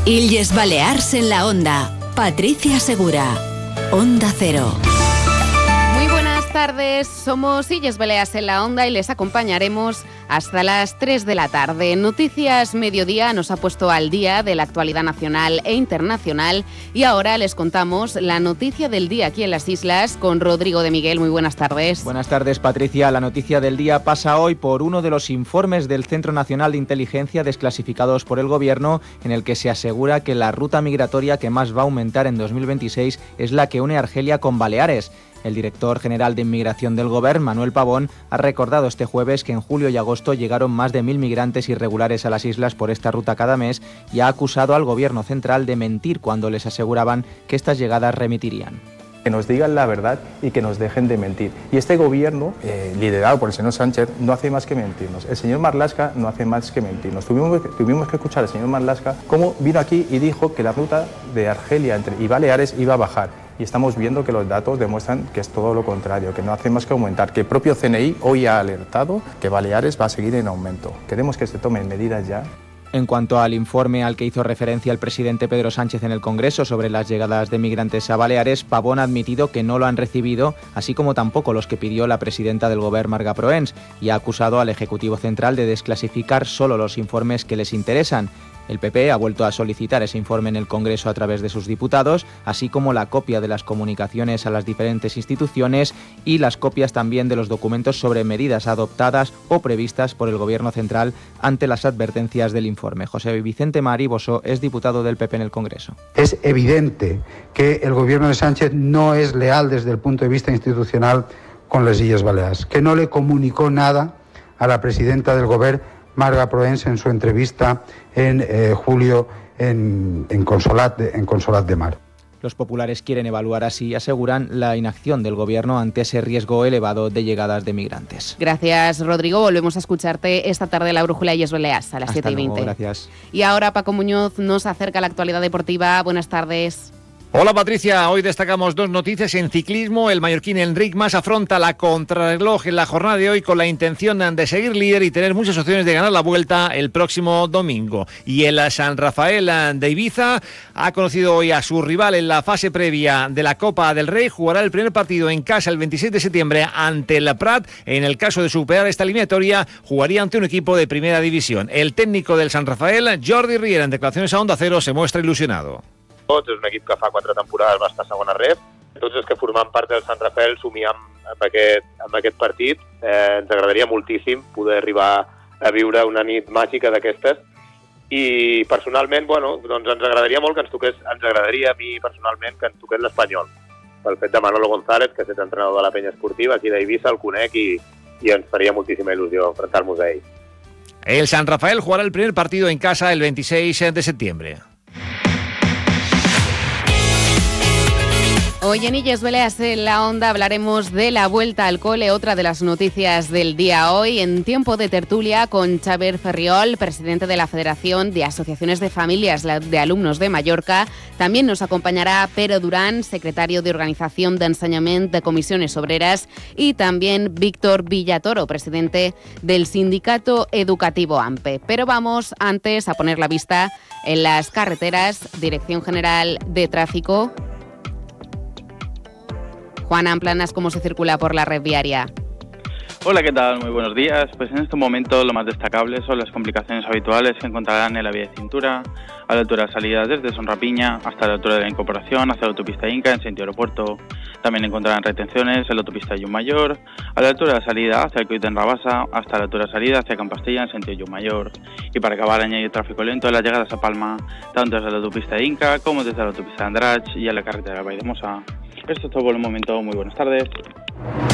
Illes Balears en la Onda. Patricia Segura. Onda Cero. Muy buenas tardes, somos Illes Balears en la Onda y les acompañaremos hasta las 3 de la tarde. Noticias Mediodía nos ha puesto al día de la actualidad nacional e internacional y ahora les contamos la noticia del día aquí en las islas con Rodrigo de Miguel. Muy buenas tardes. Buenas tardes, Patricia. La noticia del día pasa hoy por uno de los informes del Centro Nacional de Inteligencia desclasificados por el Gobierno, en el que se asegura que la ruta migratoria que más va a aumentar en 2026 es la que une Argelia con Baleares. El director general de Inmigración del Gobierno, Manuel Pavón, ha recordado este jueves que en julio y agosto llegaron más de 1.000 migrantes irregulares a las islas por esta ruta cada mes y ha acusado al Gobierno central de mentir cuando les aseguraban que estas llegadas remitirían. Que nos digan la verdad y que nos dejen de mentir. Y este gobierno, liderado por el señor Sánchez, no hace más que mentirnos. El señor Marlaska no hace más que mentirnos. Tuvimos que escuchar al señor Marlaska cómo vino aquí y dijo que la ruta de Argelia y Baleares iba a bajar. Y estamos viendo que los datos demuestran que es todo lo contrario, que no hace más que aumentar, que el propio CNI hoy ha alertado que Baleares va a seguir en aumento. Queremos que se tomen medidas ya. En cuanto al informe al que hizo referencia el presidente Pedro Sánchez en el Congreso sobre las llegadas de migrantes a Baleares, Pavón ha admitido que no lo han recibido, así como tampoco los que pidió la presidenta del Gobierno, Marga Proens, y ha acusado al Ejecutivo Central de desclasificar solo los informes que les interesan. El PP ha vuelto a solicitar ese informe en el Congreso a través de sus diputados, así como la copia de las comunicaciones a las diferentes instituciones y las copias también de los documentos sobre medidas adoptadas o previstas por el Gobierno central ante las advertencias del informe. José Vicente Mari Bosó es diputado del PP en el Congreso. Es evidente que el Gobierno de Sánchez no es leal desde el punto de vista institucional con las Illes Balears, que no le comunicó nada a la presidenta del Gobierno, Marga Proens, en su entrevista en julio en Consolat de Mar. Los populares quieren evaluar así, aseguran, la inacción del Gobierno ante ese riesgo elevado de llegadas de migrantes. Gracias, Rodrigo. Volvemos a escucharte esta tarde en la Brújula Illes Balears a las 7:20. Luego, gracias. Y ahora Paco Muñoz nos acerca a la actualidad deportiva. Buenas tardes. Hola Patricia, hoy destacamos dos noticias en ciclismo. El mallorquín Enric Mas afronta la contrarreloj en la jornada de hoy con la intención de seguir líder y tener muchas opciones de ganar la Vuelta el próximo domingo. Y el San Rafael de Ibiza ha conocido hoy a su rival en la fase previa de la Copa del Rey. Jugará el primer partido en casa el 26 de septiembre ante el Prat. En el caso de superar esta eliminatoria, jugaría ante un equipo de primera división. El técnico del San Rafael, Jordi Riera, en declaraciones a Onda Cero, se muestra ilusionado. És un equip que fa 4 temporades va estar a segona ref. Tots els que formam part del Sant Rafael somiem amb aquest partit. Ens agradaria moltíssim poder arribar a viure una nit màgica d'aquestes. I personalment, doncs ens agradaria molt que ens agradaria a mi personalment que ens toqués l'Espanyol. Pel fet de Manolo González, que és entrenador de la penya esportiva aquí d'Eivissa, el conec i ens faria moltíssima il·lusió enfrontar-nos a ell. El San Rafael jugará el primer partido en casa el 26 de septiembre. Hoy en Illes Balears en la Onda hablaremos de la vuelta al cole, otra de las noticias del día hoy, en tiempo de tertulia con Xavier Ferriol, presidente de la Federación de Asociaciones de Familias de Alumnos de Mallorca. También nos acompañará Pere Durán, secretario de Organización de Enseñamiento de Comisiones Obreras, y también Víctor Villatoro, presidente del Sindicato Educativo AMPE. Pero vamos antes a poner la vista en las carreteras. Dirección General de Tráfico. Juan Amplanas, ¿cómo se circula por la red viaria? Hola, ¿qué tal? Muy buenos días. Pues en este momento lo más destacable son las complicaciones habituales que encontrarán en la vía de cintura, a la altura de salida desde Sonrapiña hasta la altura de la incorporación hacia la autopista Inca en sentido aeropuerto. También encontrarán retenciones en la autopista Llumayor, a la altura de la salida hacia el Coit en Rabassa hasta la altura de salida hacia Campastella en sentido Llumayor. Y para acabar, añadir tráfico lento en las llegadas a Palma, tanto desde la autopista Inca como desde la autopista Andratx y a la carretera de Valldemossa. Esto es todo por el momento. Muy buenas tardes.